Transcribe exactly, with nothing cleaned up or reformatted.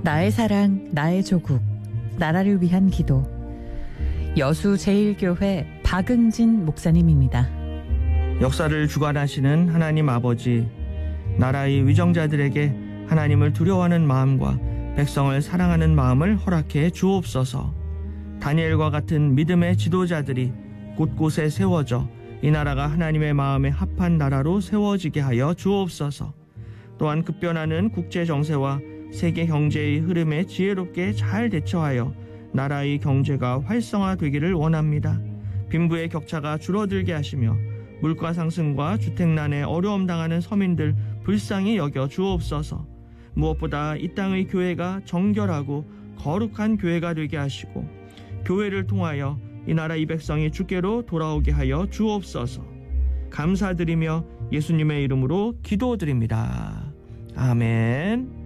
나의 사랑, 나의 조국, 나라를 위한 기도. 여수 제일교회 박응진 목사님입니다. 역사를 주관하시는 하나님 아버지, 나라의 위정자들에게 하나님을 두려워하는 마음과 백성을 사랑하는 마음을 허락해 주옵소서. 다니엘과 같은 믿음의 지도자들이 곳곳에 세워져 이 나라가 하나님의 마음에 합한 나라로 세워지게 하여 주옵소서. 또한 급변하는 국제 정세와 세계 경제의 흐름에 지혜롭게 잘 대처하여 나라의 경제가 활성화되기를 원합니다. 빈부의 격차가 줄어들게 하시며 물가 상승과 주택난에 어려움 당하는 서민들 불쌍히 여겨 주옵소서. 무엇보다 이 땅의 교회가 정결하고 거룩한 교회가 되게 하시고 교회를 통하여 이 나라 이 백성이 주께로 돌아오게 하여 주옵소서. 감사드리며 예수님의 이름으로 기도드립니다. 아멘.